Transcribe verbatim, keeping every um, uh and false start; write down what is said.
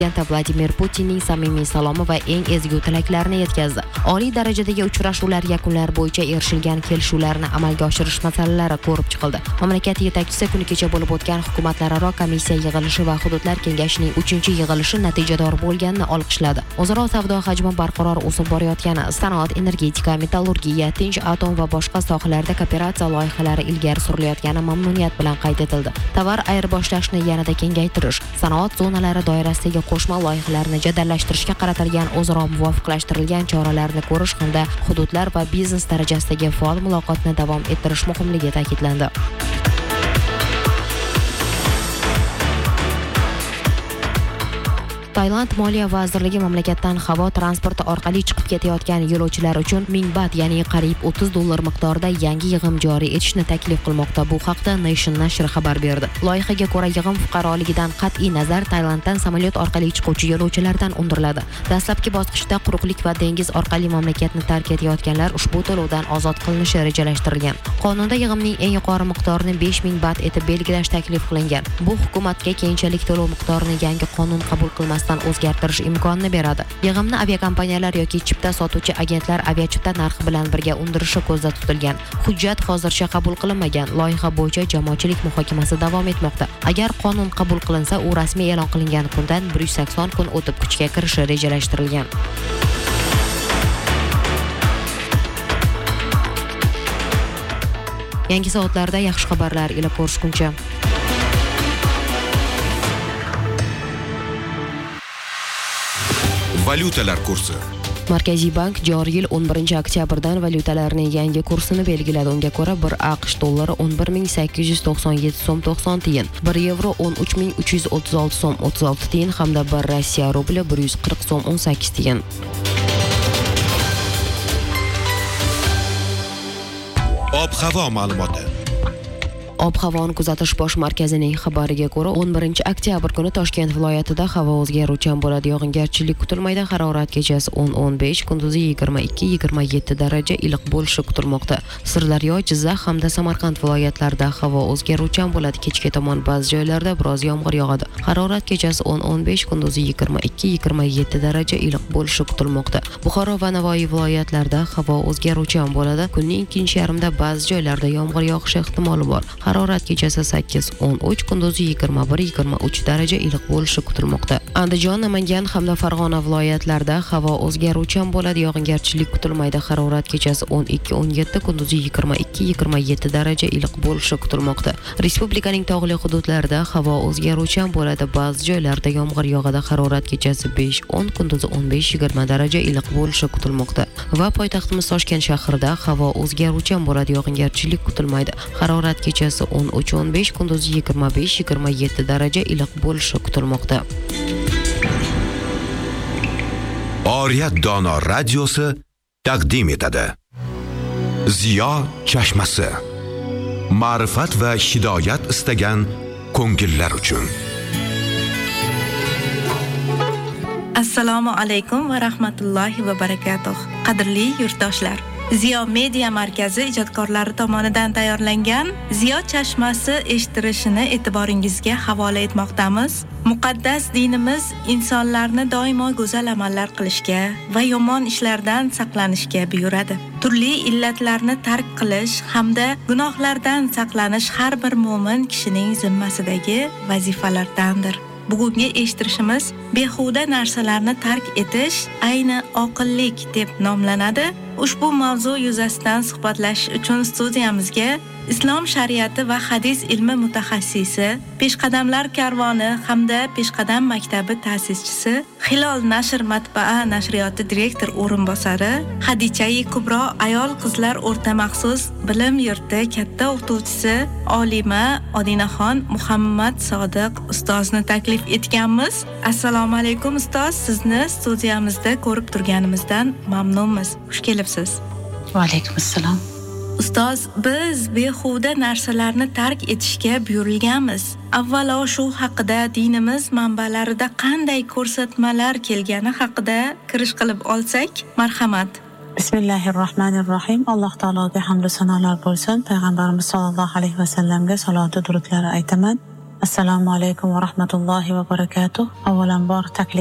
Vladimir Putinning samimiy salomi va eng ezgu tilaklarini yetkazdi. Oliy darajadagi uchrashuvlar yakunlari bo'yicha erishilgan kelishuvlarni amalga oshirish masalalari ko'rib chiqildi. Mamlakat yetakchisi kuni kecha bo'lib o'tgan hukumatlararo komissiya yig'ilishi va hududlar kengashining uchinchi yig'ilishi natijador bo'lganini olqishladi. O'zaro savdo hajmi barqaror o'sib borayotgani, sanoat, energetika, metallurgiya, tinch atom va boshqa sohalarda kooperatsiya loyihalari ilgari surilayotgani mamnuniyat bilan qayd etildi. Tovar ayirboshlashni yanada kengaytirish, sanoat zonalari doirasidagi qo'shma loyihalarni jadallashtirishga qaratilgan o'zaro muvofiqlashtirilgan choralarni ko'rish hamda hududlar va biznes darajasidagi faol muloqotni davom ettirish muhimligi ta'kidlandi. Tailand Moliya vazirligi mamlakatdan havo transporti orqali chiqib ketayotgan yo'lovchilar uchun ming bat, ya'ni qariyb o'ttiz dollar miqdorida yangi yig'im joriy etishni taklif qilmoqda. Bu haqda Nation nashri xabar berdi. Loyihaga ko'ra yig'im fuqaroligidan qat'iy nazar Tailanddan samolyot orqali chiquvchi yo'lovchilardan undiriladi. Dastlabki bosqichda quruqlik va dengiz orqali mamlakatni tark etayotganlar ushbu to'lovdan ozod qilinishi rejalashtirilgan. Qonunda yig'imning eng yuqori miqdorini besh ming bat etib belgilash taklif qilingan. Bu hukumatga keyinchalik to'lov miqdorini yangi qonun qabul qilmasdan o'zgartirish imkonini beradi. Yig'imni aviakompaniyalar yoki chipta sotuvchi agentlar aviachipta narxi bilan birga undirishi ko'zda tutilgan. Hujjat hozircha qabul qilinmagan. Loyiha bo'yicha jamoatchilik muhokamasi davom etmoqda. Agar qonun qabul qilinsa, u rasmiy e'lon qilingan kundan bir yuz sakson kun o'tib kuchga kirishi rejalashtirilgan. Yangi soatlarda yaxshi xabarlar ila ko'rishguncha. Valyutalar kursi. Markaziy bank joriy yil o'n birinchi oktyabrdan valyutalarning yangi kursini belgiladi. Unga ko'ra bir AQSh dollari o'n bir ming sakkiz yuz to'qson yetti so'm to'qson tiyin, bir yevro o'n uch ming uch yuz o'ttiz olti so'm o'ttiz olti tiyin hamda bir Rossiya rubli bir yuz qirq so'm o'n sakkiz tiyin. Ob-havo ma'lumoti. Ob-havoni kuzatish bosh markazining xabariga ko'ra o'n birinchi oktyabr kuni Toshkent viloyatida havo o'zgaruvchan bo'ladi. Yog'ingarchilik kutilmaydi. Harorat kechasi o'n o'n besh, kunduzi yigirma ikki yigirma yetti daraja iliq bo'lishi kutilmoqda. Sirdaryo, Jizzax hamda Samarqand viloyatlarida havo o'zgaruvchan bo'ladi. Kechga tomon ba'zi joylarda biroz yomg'ir yog'adi. Harorat kechasi o'n o'n besh, kunduzi yigirma ikki yigirma yetti daraja iliq bo'lishi kutilmoqda. Buxoro va Navoiy viloyatlarida havo o'zgaruvchan bo'ladi. Kunning ikkinchi yarmida ba'zi joylarda yomg'ir yog'ishi ehtimoli bor. Harorat kechasi sakkiz o'n uch, kunduzi yigirma bir yigirma uch daraja iliq bo'lishi kutilmoqda. Andijon, Namangan hamda Farg'ona viloyatlarida havo o'zgaruvchan bo'ladi. Yog'ingarchilik kutilmaydi. Harorat kechasi o'n ikki o'n yetti, kunduzi yigirma ikki yigirma yetti daraja iliq bo'lishi kutilmoqda. Respublikaning tog'li hududlarida havo o'zgaruvchan bo'ladi. Ba'zi joylarda yomg'ir yog'adi. Harorat kechasi besh o'n, kunduzi o'n besh yigirma daraja iliq bo'lishi kutilmoqda. Va poytaxtimiz Toshkent shahrida havo o'zgaruvchan bo'ladi. Yog'ingarchilik kutilmaydi. Harorat kechasi o'n uch o'n besh, kunduzi yigirma besh yigirma yetti daraja iliq bo'lishi kutilmoqda. Oriyat Dono radiosi taqdim etadi. Ziyo chashmasi. Ma'rifat va hidoyat istagan ko'ngillar uchun. Assalomu alaykum va rahmatullohi va barakatuh. Qadrli yurtdoshlar. Ziyo Media Markazi ijodkorlari tomonidan tayyorlangan Ziyo chashmasi eshittirishini e'tiboringizga havola etmoqdamiz. Muqaddas dinimiz insonlarni doimo go'zal amallar qilishga va yomon ishlardan saqlanishga buyuradi. Turli illatlarni tark qilish hamda gunohlardan saqlanish har bir mu'min kishining zimmasidagi vazifalardandir. Bugungi eshittirishimiz behuda narsalarni tark etish ayni oqillik deb nomlanadi. Ushbu mavzu yuzasidan suhbatlashish uchun studiyamizga Islom shariati va hadis ilmi mutaxassisi, Peshqadamlar karvoni hamda Peshqadam maktabi ta'sischisi, Hilol nashr matbaa nashriyoti direktor o'rinbosari, Hadicha-i Kubro ayol qizlar o'rta maxsus bilim yurti katta o'qituvchisi, olima Odinaxon Muhammad Sodiq ustozni taklif etganmiz. Assalomu alaykum ustoz, sizni studiyamizda ko'rib turganimizdan mamnunmiz. Xush kelibsiz. Va alaykum assalom. Ustoz, biz behuda narsalarni tark etishga buyurilganmiz. Avvalo shu haqida dinimiz manbalarida qanday ko'rsatmalar kelgani haqida kirish qilib olsak, marhamat. Bismillahirrohmanirrohim. Alloh taologa hamd va sanolar bo'lsin. Payg'ambarimiz sollallohu alayhi va sallamga salovat va durudlar aytaman. assalomu alaykum va rahmatullohi va barakatuh. Avvalambor taklif